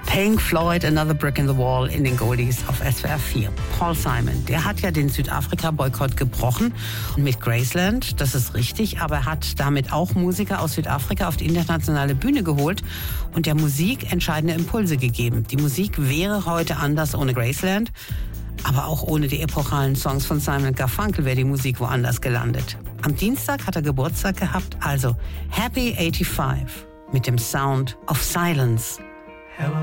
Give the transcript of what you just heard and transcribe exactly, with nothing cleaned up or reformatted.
Pink Floyd, Another Brick in the Wall in den Goldies auf S W R vier. Paul Simon, der hat ja den Südafrika-Boykott gebrochen mit Graceland, das ist richtig, aber er hat damit auch Musiker aus Südafrika auf die internationale Bühne geholt und der Musik entscheidende Impulse gegeben. Die Musik wäre heute anders ohne Graceland, aber auch ohne die epochalen Songs von Simon und Garfunkel wäre die Musik woanders gelandet. Am Dienstag hat er Geburtstag gehabt, also Happy eighty-five mit dem Sound of Silence.